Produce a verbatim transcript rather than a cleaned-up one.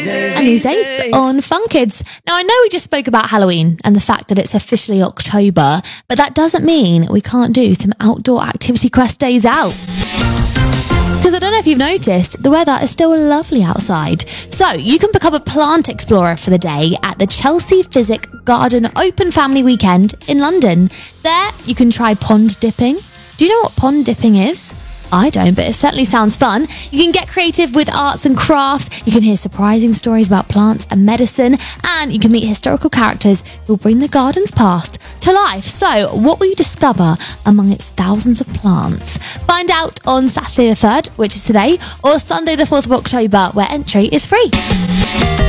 And these days on Fun Kids. Now, I know we just spoke about Halloween and the fact that it's officially October, but that doesn't mean we can't do some outdoor activity quest days out. Because I don't know if you've noticed, the weather is still lovely outside. So you can become a plant explorer for the day at the Chelsea Physic Garden Open Family Weekend in London. There, you can try pond dipping. Do you know what pond dipping is? I don't, but it certainly sounds fun. You can get creative with arts and crafts. You can hear surprising stories about plants and medicine. And you can meet historical characters who will bring the garden's past to life. So, what will you discover among its thousands of plants? Find out on Saturday the third, which is today, or Sunday the fourth of October, where entry is free.